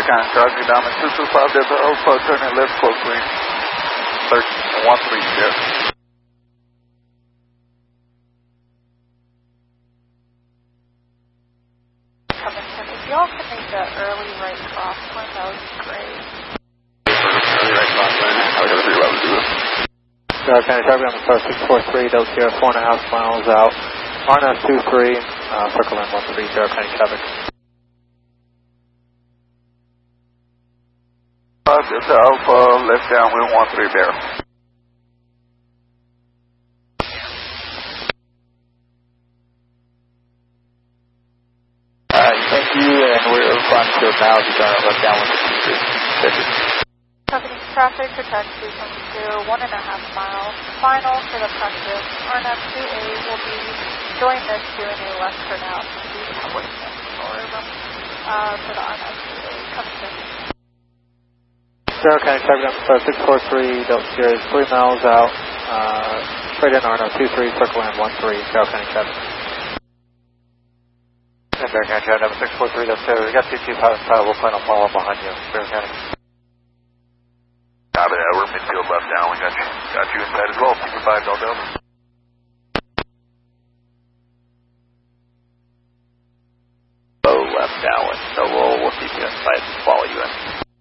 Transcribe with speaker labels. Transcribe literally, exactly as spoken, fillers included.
Speaker 1: County Charlie Diamond two two five Delta Alpha, turning left close green, one three zero.
Speaker 2: Coming in, if y'all could make that early right crosswind, that would be great.
Speaker 1: Early right crosswind, how are we going to do that?
Speaker 3: Sierra County Charlie Diamond Star six four three, Delta Sierra four and a half miles out, R N S two three, uh, circle in one three, Sierra County traffic.
Speaker 1: Delta Alpha, left downwind one three zero. Alright, thank you, and we're flying to now to turn left downwind two three. Thank you.
Speaker 2: Company traffic for taxi coming to one and a half miles. Final for the practice. R N F two A will be joined this doing a left turn out to the replacement for, uh, for the R N F two A coming in.
Speaker 3: Sierra County Traffic Number Star six four three, Delta Sierra is three miles out, uh, straight in R N O two three, circle in one three, Sierra County Traffic.
Speaker 4: Sierra County Traffic Number six four three, Delta Sierra, we got two two five five, we'll plan on follow up behind you, Sierra County.
Speaker 1: Copy that, we're midfield left down, we got you, got you inside as well, two five Delta Delta. Low left downwind, so we'll, we'll keep you inside and follow you in.